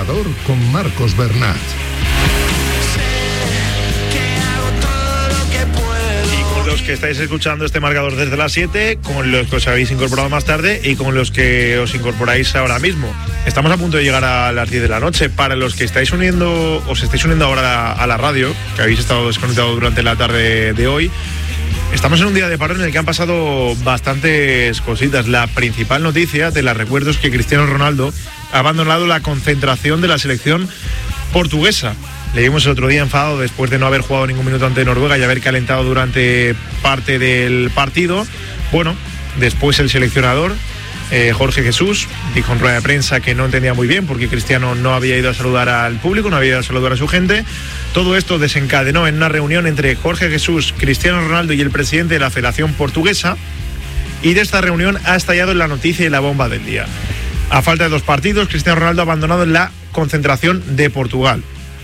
Marcador con Marcos Bernat. Los que estáis escuchando este marcador desde las 7, con los que os habéis incorporado más tarde y con los que os incorporáis ahora mismo. Estamos a punto de llegar a las 10 de la noche. Para los que os estáis uniendo ahora a la radio, que habéis estado desconectados durante la tarde de hoy, estamos en un día de parón en el que han pasado bastantes cositas. La principal noticia de las recuerdos es que Cristiano Ronaldo ha abandonado la concentración de la selección portuguesa. Le vimos el otro día enfadado después de no haber jugado ningún minuto ante Noruega y haber calentado durante parte del partido. Bueno, después el seleccionador, Jorge Jesús, dijo en rueda de prensa que no entendía muy bien porque Cristiano no había ido a saludar al público, no había ido a saludar a su gente. Todo esto desencadenó en una reunión entre Jorge Jesús, Cristiano Ronaldo y el presidente de la Federación Portuguesa. Y de esta reunión ha estallado la noticia y la bomba del día. A falta de 2 partidos, Cristiano Ronaldo ha abandonado la concentración de Portugal.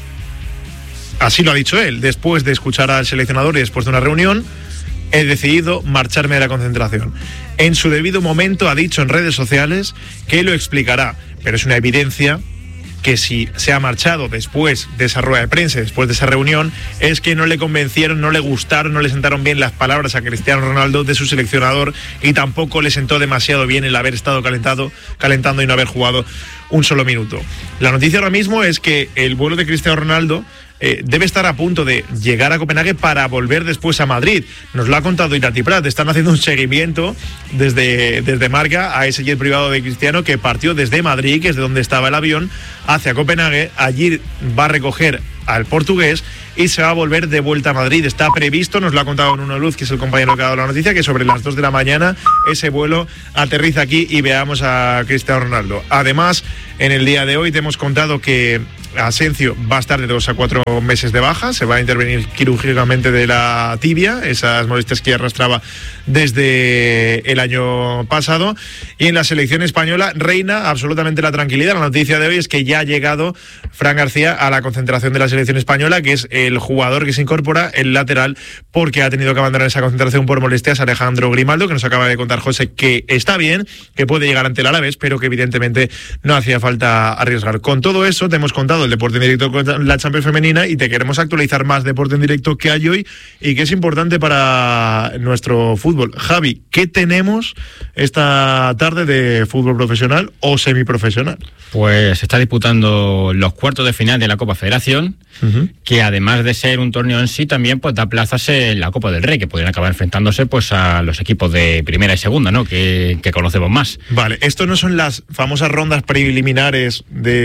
Así lo ha dicho él. Después de escuchar al seleccionador y después de una reunión, he decidido marcharme de la concentración. En su debido momento ha dicho en redes sociales que lo explicará, pero es una evidencia que si se ha marchado después de esa rueda de prensa, después de esa reunión, es que no le convencieron, no le gustaron, no le sentaron bien las palabras a Cristiano Ronaldo de su seleccionador y tampoco le sentó demasiado bien el haber estado calentando y no haber jugado un solo minuto. La noticia ahora mismo es que el vuelo de Cristiano Ronaldo debe estar a punto de llegar a Copenhague para volver después a Madrid. Nos lo ha contado Irati Prat. Están haciendo un seguimiento desde Marca a ese jet privado de Cristiano que partió desde Madrid, que es de donde estaba el avión, hacia Copenhague. Allí va a recoger al portugués y se va a volver de vuelta a Madrid. Está previsto, nos lo ha contado Nuno Luz, que es el compañero que ha dado la noticia, que sobre las 2 de la mañana ese vuelo aterriza aquí y veamos a Cristiano Ronaldo. Además, en el día de hoy te hemos contado que Asensio va a estar de 2 a 4 meses de baja, se va a intervenir quirúrgicamente de la tibia, esas molestias que arrastraba desde el año pasado. Y en la selección española reina absolutamente la tranquilidad. La noticia de hoy es que ya ha llegado Fran García a la concentración de la selección española, que es el jugador que se incorpora, el lateral, porque ha tenido que abandonar esa concentración por molestias, Alejandro Grimaldo, que nos acaba de contar José que está bien, que puede llegar ante el Alavés, pero que evidentemente no hacía falta arriesgar. Con todo eso te hemos contado el deporte en directo con la Champions femenina y te queremos actualizar más deporte en directo que hay hoy y que es importante para nuestro fútbol. Javi, ¿qué tenemos esta tarde de fútbol profesional o semiprofesional? Pues se está disputando los cuartos de final de la Copa Federación, que además de ser un torneo en sí, también pues da plazas en la Copa del Rey, que podrían acabar enfrentándose pues a los equipos de primera y segunda, ¿no? Que conocemos más. Vale, esto no son las famosas rondas preliminares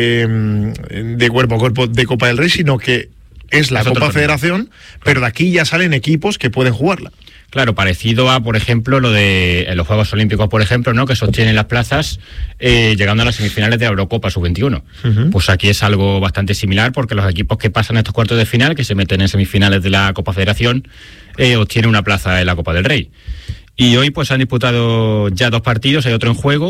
de cuerpo a cuerpo de Copa del Rey, sino que es la Copa Federación, pero de aquí ya salen equipos que pueden jugarla. Claro, parecido a, por ejemplo, lo de los Juegos Olímpicos, por ejemplo, ¿no? Que sostienen las plazas llegando a las semifinales de la Eurocopa Sub-21. Pues aquí es algo bastante similar, porque los equipos que pasan a estos cuartos de final, que se meten en semifinales de la Copa Federación, obtienen una plaza en la Copa del Rey. Y hoy pues han disputado ya 2 partidos, hay otro en juego.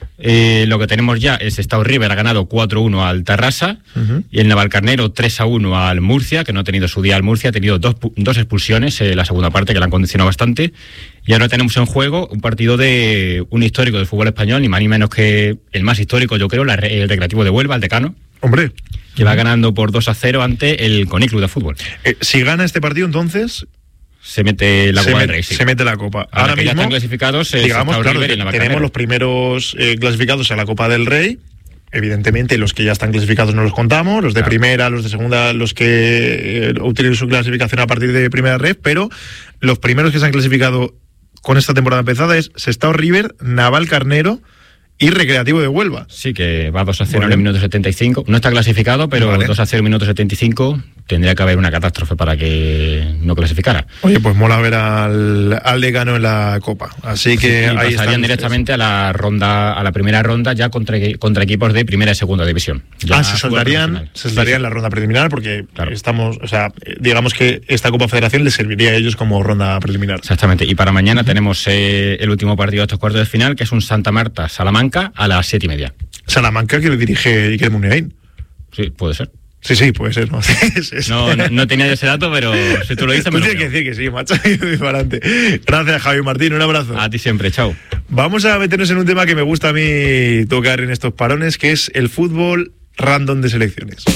Lo que tenemos ya es Estado River ha ganado 4-1 al Tarrasa, y el Navalcarnero 3-1 al Murcia, que no ha tenido su día al Murcia, ha tenido dos expulsiones en la segunda parte que le han condicionado bastante. Y ahora tenemos en juego un partido de un histórico del fútbol español, ni más ni menos que el más histórico, yo creo, el Recreativo de Huelva, el Decano. Hombre, que va ganando por 2-0 ante el CONI Club de Fútbol. Si gana este partido, entonces se mete la Copa del Rey. Sí. Se mete la Copa. Ahora mismo ya están clasificados, digamos, claro, tenemos los primeros clasificados a la Copa del Rey. Evidentemente, los que ya están clasificados no los contamos, los de primera, los de segunda, los que obtienen su clasificación a partir de primera red, pero los primeros que se han clasificado con esta temporada empezada es Sestao River, Navalcarnero y Recreativo de Huelva. Sí, que va 2-0 en el minuto 75. No está clasificado, pero 2-0 en minuto 75. Tendría que haber una catástrofe para que no clasificara. Oye, pues mola ver al Decano en la Copa. Así que ahí pasarían directamente a la primera ronda, ya contra equipos de primera y segunda división. Se saltarían la ronda preliminar porque estamos, o sea, digamos que esta Copa Federación les serviría a ellos como ronda preliminar. Exactamente. Y para mañana tenemos el último partido de estos cuartos de final, que es un Santa Marta-Salamanca a las 7:30. Salamanca, que lo dirige Iker Muniain. Sí, puede ser. Sí, puede ser, ¿no? No tenía ese dato, pero si tú lo dices, me lo tienes que decir que sí, macho. Gracias, Javi Martín, un abrazo. A ti siempre, chao. Vamos a meternos en un tema que me gusta a mí tocar en estos parones, que es el fútbol random de selecciones.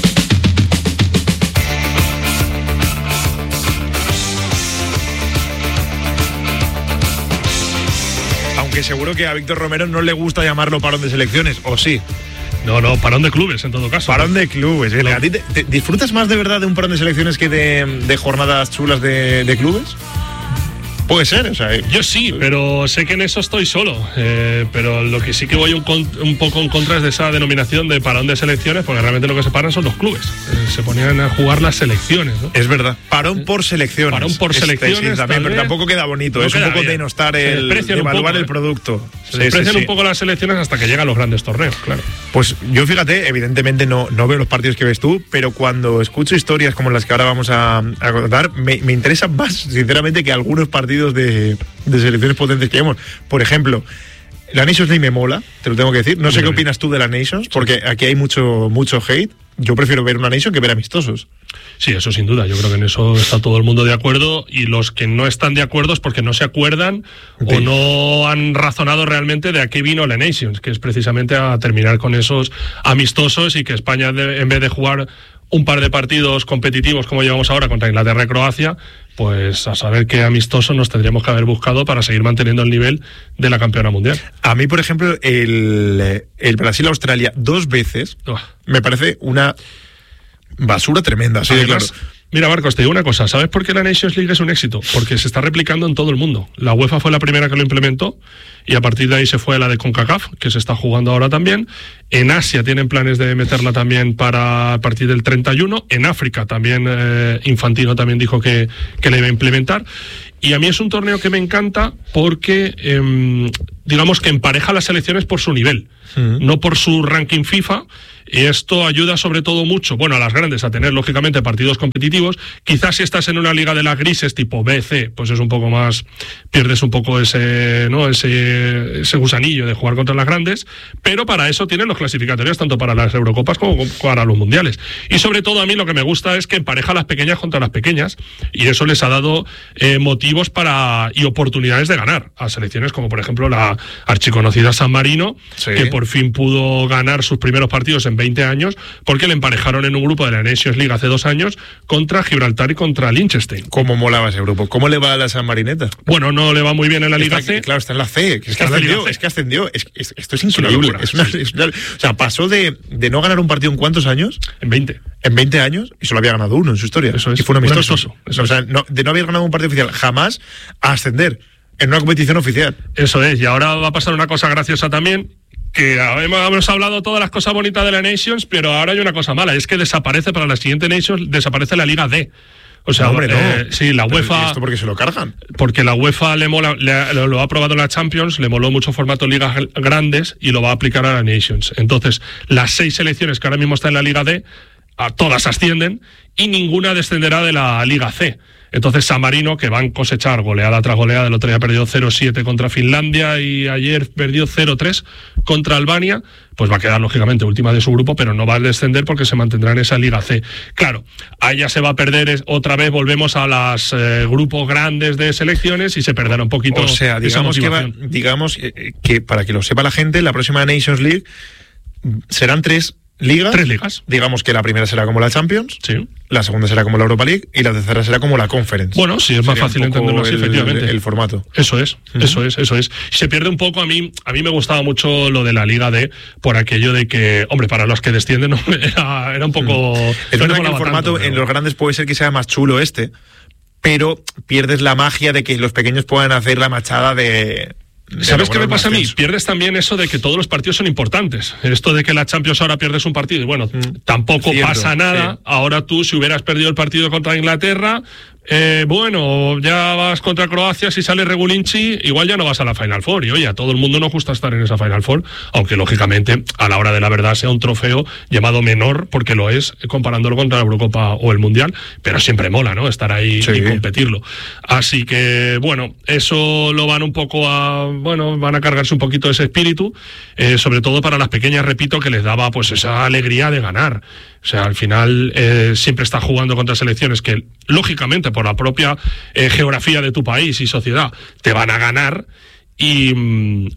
Aunque seguro que a Víctor Romero no le gusta llamarlo parón de selecciones, ¿o sí? No, parón de clubes en todo caso. Parón de clubes. No. ¿A ti te disfrutas más de verdad de un parón de selecciones que de jornadas chulas de clubes? Puede ser, o sea, yo sí, pero sé que en eso estoy solo. Pero lo que sí que voy un poco en contra es de esa denominación de parón de selecciones, porque realmente lo que se paran son los clubes. Se ponían a jugar las selecciones, ¿no? Es verdad. Parón por selecciones. Parón por selecciones. Sí, también, pero tampoco queda bonito. Es un poco denostar evaluar el producto. Se desprecian un poco las selecciones hasta que llegan los grandes torneos, claro. Pues yo, fíjate, evidentemente no veo los partidos que ves tú, pero cuando escucho historias como las que ahora vamos a contar, me interesan más, sinceramente, que algunos partidos de selecciones potentes que vemos. Por ejemplo, la Nations League me mola, te lo tengo que decir. No sé qué opinas tú de la Nations, porque aquí hay mucho hate. Yo prefiero ver una Nation que ver amistosos. Sí, eso sin duda. Yo creo que en eso está todo el mundo de acuerdo, y los que no están de acuerdo es porque no se acuerdan o no han razonado realmente de a qué vino la Nations, que es precisamente a terminar con esos amistosos, y que España, en vez de jugar un par de partidos competitivos como llevamos ahora contra Inglaterra y Croacia, pues a saber qué amistoso nos tendríamos que haber buscado para seguir manteniendo el nivel de la campeona mundial. A mí, por ejemplo, el Brasil-Australia 2 veces me parece una basura tremenda. Sí, además, claro. Mira, Marcos, te digo una cosa. ¿Sabes por qué la Nations League es un éxito? Porque se está replicando en todo el mundo. La UEFA fue la primera que lo implementó, y a partir de ahí se fue a la de CONCACAF, que se está jugando ahora también. En Asia tienen planes de meterla también para a partir del 31. En África también, Infantino también dijo que la iba a implementar. Y a mí es un torneo que me encanta porque, digamos que empareja las selecciones por su nivel, no por su ranking FIFA. Y esto ayuda sobre todo mucho, bueno, a las grandes a tener lógicamente partidos competitivos. Quizás si estás en una liga de las grises tipo B, C, pues es un poco más, pierdes un poco ese gusanillo de jugar contra las grandes, pero para eso tienen los clasificatorios tanto para las Eurocopas como para los mundiales. Y sobre todo a mí lo que me gusta es que empareja las pequeñas contra las pequeñas, y eso les ha dado motivos y oportunidades de ganar a selecciones como por ejemplo la archiconocida San Marino, que por fin pudo ganar sus primeros partidos en 20 años, porque le emparejaron en un grupo de la Nations League hace 2 años contra Gibraltar y contra Liechtenstein. ¿Cómo molaba ese grupo? ¿Cómo le va a la San Marineta? Bueno, no le va muy bien en la Liga C. Claro, está en la C. Es que ascendió. Esto es increíble. O sea, pasó de no ganar un partido en ¿cuántos años? En 20. En 20 años, y solo había ganado uno en su historia. Eso es. Y fue un amistoso. O sea, de no haber ganado un partido oficial jamás a ascender en una competición oficial. Eso es. Y ahora va a pasar una cosa graciosa también, que hemos hablado todas las cosas bonitas de la Nations, pero ahora hay una cosa mala, es que desaparece para la siguiente Nations, desaparece la Liga D. O sea, hombre, no. Sí, la UEFA. ¿Y esto por qué se lo cargan? Porque la UEFA lo ha aprobado en la Champions, le moló mucho formato ligas grandes y lo va a aplicar a la Nations. Entonces, las 6 selecciones que ahora mismo están en la Liga D, todas ascienden y ninguna descenderá de la Liga C. Entonces San Marino, que van a cosechar goleada tras goleada, el otro día perdió 0-7 contra Finlandia y ayer perdió 0-3 contra Albania, pues va a quedar lógicamente última de su grupo, pero no va a descender porque se mantendrá en esa Liga C. Claro, ahí ya se va a perder otra vez, volvemos a los grupos grandes de selecciones y se perderá un poquito. O sea, digamos que para que lo sepa la gente, la próxima Nations League serán 3 ligas. 3 ligas. Digamos que la primera será como la Champions, sí. La segunda será como la Europa League y la tercera será como la Conference. Bueno, sí, es más fácil entenderlo así, efectivamente. El formato. Eso es. Se pierde un poco, a mí me gustaba mucho lo de la Liga D, por aquello de que, hombre, para los que descienden era un poco... Es verdad que el formato en los grandes puede ser que sea más chulo pero pierdes la magia de que los pequeños puedan hacer la machada de... ¿Sabes qué me pasa a mí? Pierdes también eso de que todos los partidos son importantes. Esto de que la Champions ahora pierdes un partido y bueno, tampoco pasa nada. Sí. Ahora tú, si hubieras perdido el partido contra Inglaterra, bueno, ya vas contra Croacia, si sale Regulinci, igual ya no vas a la Final Four. Y oye, a todo el mundo nos gusta estar en esa Final Four, aunque lógicamente a la hora de la verdad sea un trofeo llamado menor, porque lo es, comparándolo contra la Eurocopa o el Mundial, pero siempre mola, ¿no? Estar ahí y competirlo. Así que, bueno, eso lo van un poco van a cargarse un poquito de ese espíritu, sobre todo para las pequeñas, repito, que les daba pues esa alegría de ganar. O sea, al final siempre estás jugando contra selecciones que, lógicamente, por la propia geografía de tu país y sociedad, te van a ganar. y,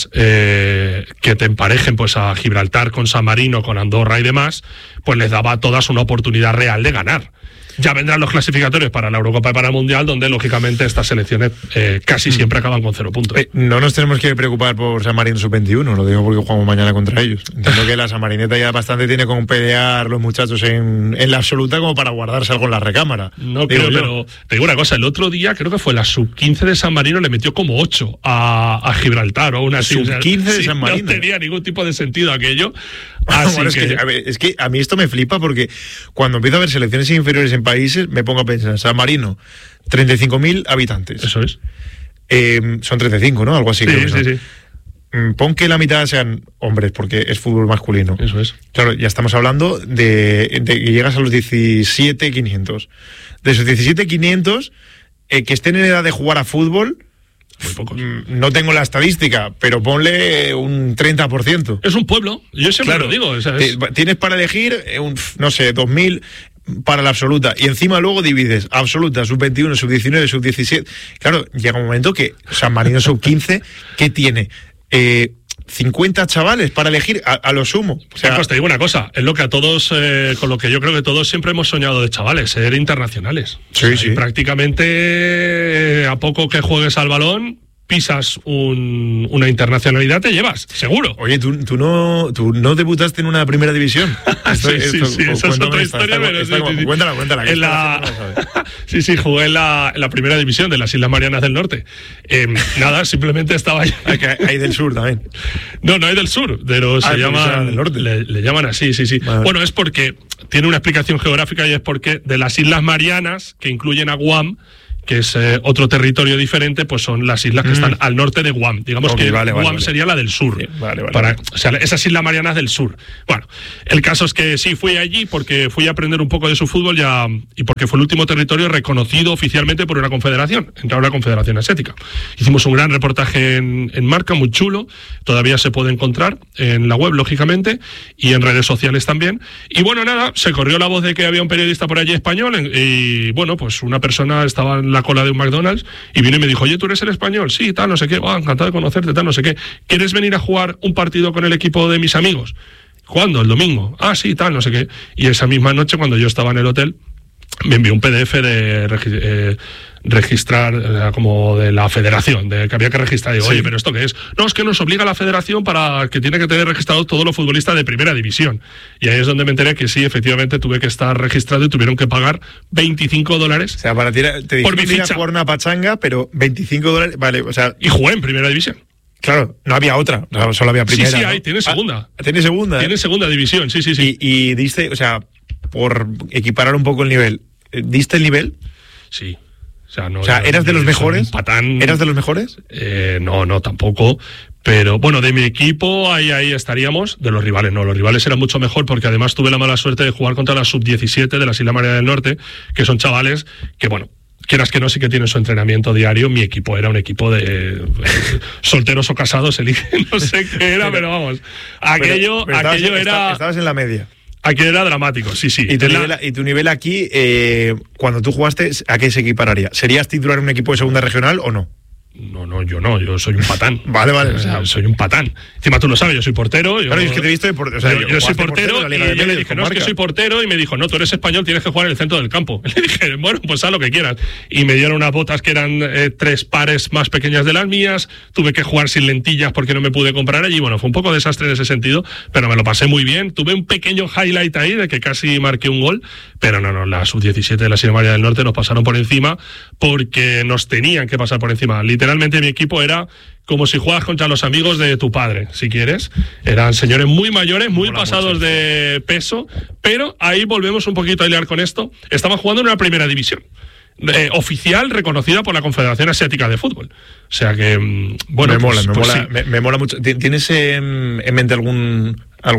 que te emparejen pues a Gibraltar con San Marino, con Andorra y demás, pues les daba a todas una oportunidad real de ganar. Ya vendrán los clasificatorios para la Eurocopa y para el Mundial, donde lógicamente estas selecciones casi siempre acaban con 0 puntos. No nos tenemos que preocupar por San Marino Sub-21, lo digo porque jugamos mañana contra ellos. Entiendo que la San Marineta ya bastante tiene con pelear los muchachos en la absoluta como para guardarse algo en la recámara. No creo, pero te digo una cosa, el otro día creo que fue la Sub-15 de San Marino, le metió como 8 a Gibraltar o una Sub-15 de San Marino. No tenía ningún tipo de sentido aquello. Así bueno, es que a mí esto me flipa porque cuando empiezo a ver selecciones inferiores en países me pongo a pensar, San Marino, 35.000 habitantes. Eso es. Son 35, ¿no? Algo así. Sí. Pon que la mitad sean hombres porque es fútbol masculino. Eso es. Claro, ya estamos hablando de que llegas a los 17.500. De esos 17.500 que estén en edad de jugar a fútbol, muy pocos. No tengo la estadística, pero ponle un 30%. Es un pueblo, yo siempre lo digo. Tienes para elegir, no sé, 2.000 para la absoluta. Y encima luego divides absoluta, sub-21, sub-19, sub-17. Claro, llega un momento que San Marino sub-15, ¿qué tiene? 50 chavales para elegir a lo sumo. O sea, pues te digo una cosa, es lo que a todos, con lo que yo creo que todos siempre hemos soñado de chavales, ser internacionales. Sí, sí. Y prácticamente a poco que juegues al balón, pisas una internacionalidad, te llevas, seguro. Oye, tú no debutaste en una primera división. Sí, esa es otra historia, pero Cuéntala. Sí, jugué en la primera división de las Islas Marianas del Norte. Nada, simplemente estaba allí. Hay del sur también. No hay del sur, pero se llama del norte. Le llaman así, sí. Vale. Bueno, es porque tiene una explicación geográfica y es porque de las Islas Marianas, que incluyen a Guam, que es otro territorio diferente, pues son las islas que están al norte de Guam. Digamos que Guam sería la del sur. O sea, esas Islas Marianas del sur. Bueno, el caso es que sí, fui allí porque fui a aprender un poco de su fútbol y porque fue el último territorio reconocido oficialmente por una confederación, entró la Confederación Asiática. Hicimos un gran reportaje en Marca, muy chulo, todavía se puede encontrar en la web, lógicamente, y en redes sociales también. Y bueno, nada, se corrió la voz de que había un periodista por allí español y bueno, pues una persona estaba en la cola de un McDonald's y vino y me dijo, oye, ¿tú eres el español? Sí, tal, no sé qué, encantado de conocerte, tal, no sé qué. ¿Quieres venir a jugar un partido con el equipo de mis amigos? ¿Cuándo? ¿El domingo? Ah, sí, tal, no sé qué. Y esa misma noche, cuando yo estaba en el hotel, me envió un PDF de registrar, como de la federación, de que había que registrar. Digo, oye, ¿pero esto qué es? No, es que nos obliga la federación para que tiene que tener registrados todos los futbolistas de primera división. Y ahí es donde me enteré que sí, efectivamente tuve que estar registrado y tuvieron que pagar $25. O sea, para ti te dijeron que ibas a jugar una pachanga, pero $25, vale, o sea... Y jugué en primera división. Claro, no había otra, solo había primera. Sí, hay, tiene segunda. ¿Tiene segunda? Tiene segunda división, sí. Y diste, o sea, por equiparar un poco el nivel, ¿diste el nivel? Sí. O sea, ¿eras de los mejores? ¿Eras de los mejores? No, tampoco. Pero bueno, de mi equipo ahí estaríamos. De los rivales no, los rivales eran mucho mejor porque además tuve la mala suerte de jugar contra la Sub-17 de las Islas Marianas del Norte, que son chavales que, bueno, quieras que no, sí que tienen su entrenamiento diario. Mi equipo era un equipo de solteros o casados, eligen, no sé qué era, pero vamos. Aquello era... Estabas en la media. Aquí era dramático, sí. ¿Y tu nivel aquí, cuando tú jugaste, a qué se equipararía? ¿Serías titular en un equipo de segunda regional o no? No, yo soy un patán. Vale. O sea, soy un patán. Encima tú lo sabes, yo soy portero. Claro, es que te he visto yo soy portero y yo le dije, no, es que soy portero, y me dijo, no, tú eres español, tienes que jugar en el centro del campo. Le dije, bueno, pues haz lo que quieras. Y me dieron unas botas que eran 3 pares más pequeñas de las mías, tuve que jugar sin lentillas porque no me pude comprar allí. Bueno, fue un poco desastre en ese sentido, pero me lo pasé muy bien. Tuve un pequeño highlight ahí de que casi marqué un gol, pero no, la Sub-17 de la Islas Marianas del Norte nos pasaron por encima porque nos tenían que pasar por encima. Literalmente mi equipo era como si juegas contra los amigos de tu padre, si quieres. Eran señores muy mayores, muy pasados de peso, pero ahí volvemos un poquito a hilar con esto. Estaban jugando en una primera división oficial, reconocida por la Confederación Asiática de Fútbol. O sea que, bueno, me mola mucho. ¿Tienes en mente algún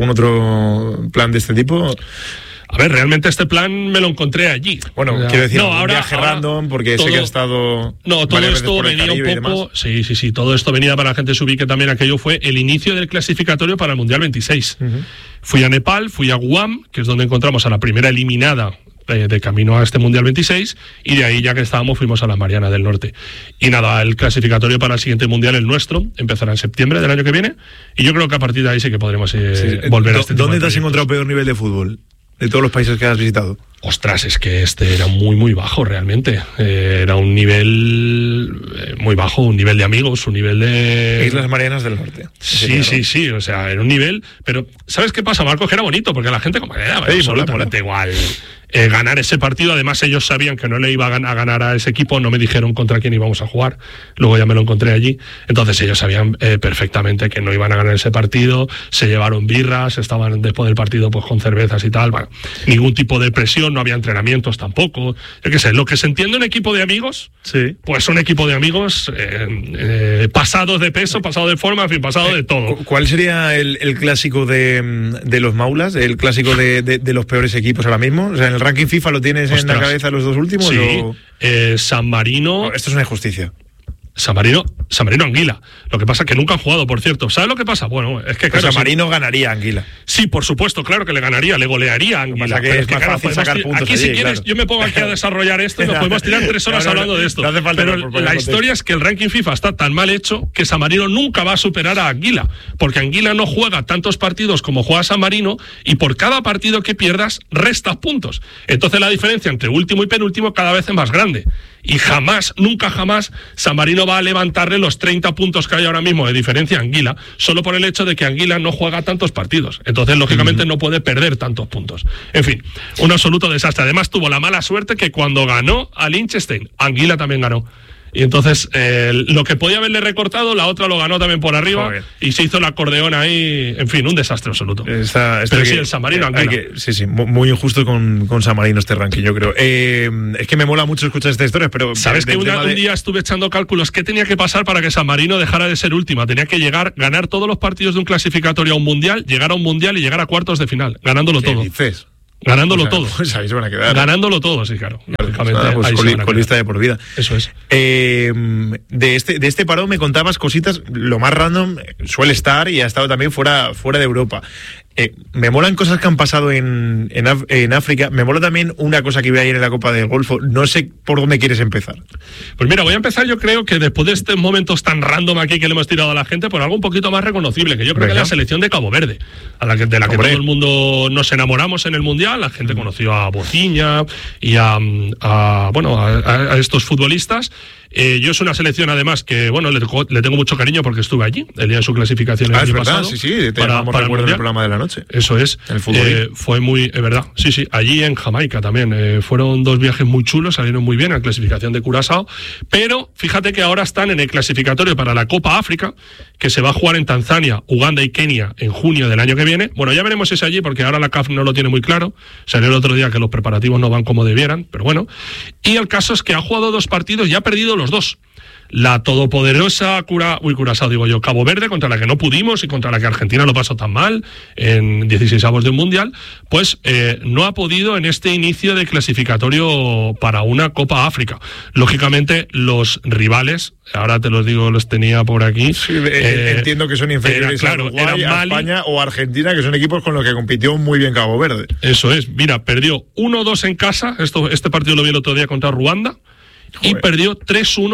otro plan de este tipo? A ver, realmente este plan me lo encontré allí. Bueno, quiero decir, un viaje random, porque sé que ha estado... No, todo esto venía un poco... Sí, todo esto venía, para la gente se ubique también, aquello fue el inicio del clasificatorio para el Mundial 26. Fui a Nepal, fui a Guam, que es donde encontramos a la primera eliminada de camino a este Mundial 26, y de ahí, ya que estábamos, fuimos a las Marianas del Norte. Y nada, el clasificatorio para el siguiente Mundial, el nuestro, empezará en septiembre del año que viene, y yo creo que a partir de ahí sí que podremos volver a este tipo. ¿Dónde te has encontrado peor nivel de fútbol de todos los países que has visitado? Ostras, es que este era muy, muy bajo realmente. Era un nivel muy bajo, un nivel de amigos, un nivel de... Islas Marianas del Norte. Sí, o sea, era un nivel... Pero, ¿sabes qué pasa, Marcos? Que era bonito, porque la gente como que daba absolutamente igual ganar ese partido. Además, ellos sabían que no le iba a ganar a ese equipo, no me dijeron contra quién íbamos a jugar, luego ya me lo encontré allí. Entonces ellos sabían perfectamente que no iban a ganar ese partido, se llevaron birras, estaban después del partido pues con cervezas y tal. Bueno, ningún tipo de presión, no había entrenamientos tampoco. Yo qué sé, lo que se entiende un equipo de amigos, sí, pues un equipo de amigos pasados de peso, pasado de forma, en fin, pasado de todo. ¿Cuál sería el clásico de los Maulas, el clásico de los peores equipos ahora mismo? O sea, en el ranking FIFA lo tienes en la cabeza los dos últimos. Sí, ¿o? San Marino. No, esto es una injusticia. San Marino Anguila. Lo que pasa es que nunca han jugado, por cierto. ¿Sabes lo que pasa? Bueno, es que claro, San Marino ganaría a Anguila. Sí, por supuesto, claro que le ganaría, le golearía a Anguila. Pasa que es más fácil sacar puntos aquí, allí, si quieres, claro. Yo me pongo aquí a desarrollar esto y nos podemos tirar 3 horas hablando de esto. No hace falta. Pero la historia es que el ranking FIFA está tan mal hecho que San Marino nunca va a superar a Anguila, porque Anguila no juega tantos partidos como juega San Marino, y por cada partido que pierdas restas puntos. Entonces la diferencia entre último y penúltimo cada vez es más grande. Y jamás, nunca jamás, San Marino va a levantarle los 30 puntos que hay ahora mismo de diferencia a Anguila, solo por el hecho de que Anguila no juega tantos partidos. Entonces, lógicamente, no puede perder tantos puntos. En fin, un absoluto desastre. Además, tuvo la mala suerte que cuando ganó a Liechtenstein, Anguila también ganó. Y entonces, lo que podía haberle recortado, la otra lo ganó también por arriba. Joder. Y se hizo el acordeón ahí. En fin, un desastre absoluto. Pero sí, el San Marino Anguila. Sí, muy injusto con San Marino este ranking, yo creo. Es que me mola mucho escuchar esta historia, pero... ¿Sabes que un día estuve echando cálculos? ¿Qué tenía que pasar para que San Marino dejara de ser última? Tenía que ganar todos los partidos de un clasificatorio a un mundial, llegar a un mundial y llegar a cuartos de final, ganándolo todo. Dices? Ganándolo todo. Pues ahí se van a quedar. Ganándolo todo, sí, claro. Colista de por vida. Eso es. De este parón me contabas cositas, lo más random suele estar, y ha estado también fuera de Europa. Me molan cosas que han pasado en África. Me mola también una cosa que vi ayer en la Copa del Golfo. No sé por dónde quieres empezar. Pues mira, voy a empezar, yo creo que después de estos momentos tan random aquí que le hemos tirado a la gente, por algo un poquito más reconocible, que yo creo que es la selección de Cabo Verde, de la que todo el mundo nos enamoramos en el Mundial. La gente conoció a Bociña y a estos futbolistas. Yo es una selección, además, que bueno, le tengo mucho cariño porque estuve allí el día de su clasificación el año pasado. Sí, te llamamos recuerdo del programa de la noche. Eso es. Fue muy, es verdad. Sí, allí en Jamaica también. Fueron 2 viajes muy chulos, salieron muy bien a clasificación de Curazao. Pero fíjate que ahora están en el clasificatorio para la Copa África, que se va a jugar en Tanzania, Uganda y Kenia en junio del año que viene. Bueno, ya veremos si es allí, porque ahora la CAF no lo tiene muy claro. Salió el otro día que los preparativos no van como debieran, pero bueno. Y el caso es que ha jugado 2 partidos y ha perdido los 2. La todopoderosa Curazao, digo yo, Cabo Verde, contra la que no pudimos y contra la que Argentina lo pasó tan mal en 16avos de un mundial, pues no ha podido en este inicio de clasificatorio para una Copa África. Lógicamente, los rivales, ahora te los digo, los tenía por aquí. Sí, entiendo que son inferiores a Uruguay, a España o Argentina, que son equipos con los que compitió muy bien Cabo Verde. Eso es, mira, perdió 1-2 en casa, este partido lo vi el otro día contra Ruanda. Y perdió 3-1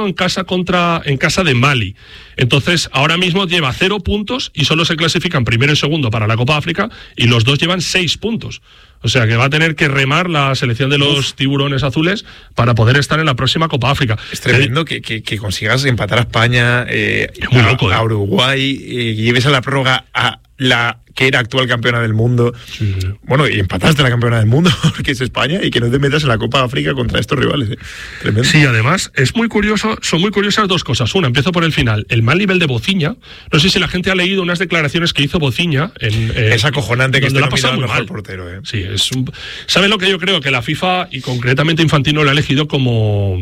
en casa de Mali. Entonces, ahora mismo lleva 0 puntos y solo se clasifican primero y segundo para la Copa África, y los 2 llevan 6 puntos. O sea que va a tener que remar la selección de los tiburones azules para poder estar en la próxima Copa África. Es tremendo que consigas empatar a España, muy loco, a Uruguay, y lleves a la prórroga a la que era actual campeona del mundo. Sí. Bueno, y empataste a la campeona del mundo, que es España, y que no te metas en la Copa África contra estos rivales. Tremendo. Sí, además, son muy curiosas 2 cosas. Una, empiezo por el final. El mal nivel de Bociña. No sé si la gente ha leído unas declaraciones que hizo Bociña. Es acojonante que esté nominado al mejor portero. Sí, ¿sabes lo que yo creo? Que la FIFA, y concretamente Infantino, lo ha elegido como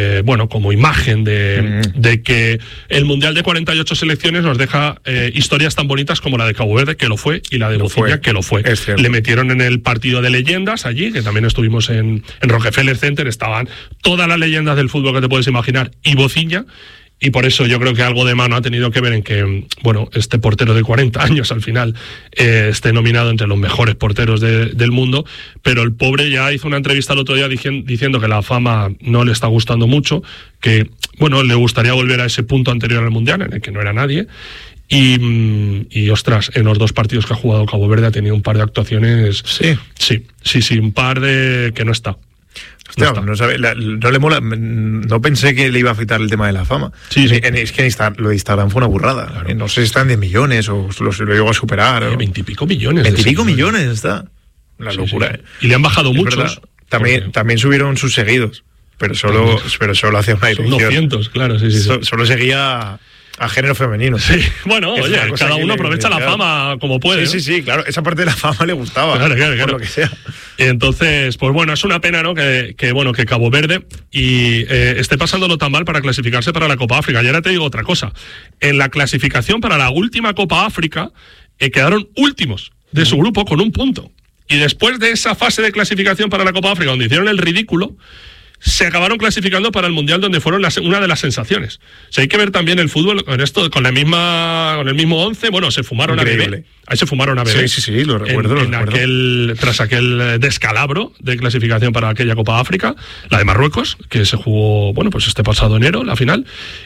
imagen de que el Mundial de 48 selecciones nos deja historias tan bonitas como la de Cabo Verde, que lo fue, y la de Bociña, que lo fue. Le metieron en el partido de leyendas allí, que también estuvimos en Rockefeller Center, estaban todas las leyendas del fútbol que te puedes imaginar, y Bociña. Y por eso yo creo que algo de mano ha tenido que ver en que, bueno, este portero de 40 años al final esté nominado entre los mejores porteros del mundo, pero el pobre ya hizo una entrevista el otro día diciendo que la fama no le está gustando mucho, que, bueno, le gustaría volver a ese punto anterior al Mundial, en el que no era nadie. Y ostras, en los 2 partidos que ha jugado Cabo Verde ha tenido un par de actuaciones. Sí, un par de que no está. Hostia, no le mola. No pensé que le iba a afectar el tema de la fama. Sí. Es que lo de Instagram fue una burrada. Claro. No sé si están 10 millones o lo llegó a superar. 20 y pico millones. 20 y pico millones está. Una locura. Sí. Y le han bajado muchos. También subieron sus seguidos. Pero solo hacía una dirección. 200, claro, sí. Solo seguía a género femenino. Sí, bueno, oye, cada uno aprovecha la fama como puede. Sí, claro, esa parte de la fama le gustaba. Claro. Por lo que sea. Y entonces, pues bueno, es una pena, ¿no? Que Cabo Verde esté pasándolo tan mal para clasificarse para la Copa África. Y ahora te digo otra cosa. En la clasificación para la última Copa África quedaron últimos de su grupo con 1 punto. Y después de esa fase de clasificación para la Copa África, donde hicieron el ridículo, se acabaron clasificando para el Mundial, donde fueron una de las sensaciones. O sea, hay que ver también el fútbol con esto, con el mismo 11. Bueno, se fumaron Increíble. a Bebé. Ahí se fumaron a Bebé. Sí, lo recuerdo. Tras aquel descalabro de clasificación para aquella Copa África, la de Marruecos, que se jugó, bueno, pues este pasado enero, la final.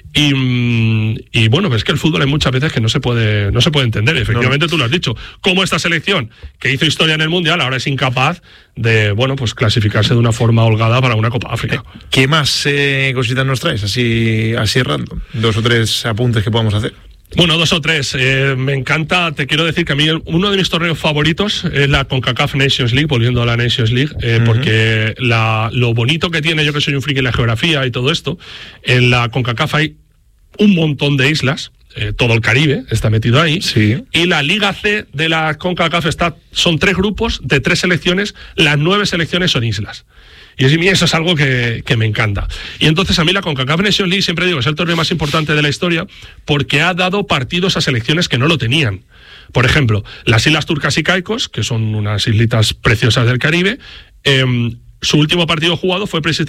Y bueno, es que el fútbol hay muchas veces que no se puede entender. Efectivamente, tú lo has dicho. Como esta selección que hizo historia en el Mundial ahora es incapaz de, bueno, pues clasificarse de una forma holgada para una Copa África. ¿Qué más cositas nos traes? Así random. 2 o 3 apuntes que podamos hacer. Bueno, 2 o 3. Me encanta, te quiero decir que a mí uno de mis torneos favoritos es la CONCACAF Nations League, volviendo a la Nations League, porque lo bonito que tiene, yo que soy un friki en la geografía y todo esto, en la CONCACAF hay un montón de islas. Todo el Caribe está metido ahí. Sí. Y la Liga C de la CONCACAF son 3 grupos de 3 selecciones. Las 9 selecciones son islas. Y eso es algo que me encanta. Y entonces a mí la CONCACAF Nations League, siempre digo, es el torneo más importante de la historia porque ha dado partidos a selecciones que no lo tenían. Por ejemplo, las Islas Turcas y Caicos, que son unas islitas preciosas del Caribe, su último partido jugado fue precisamente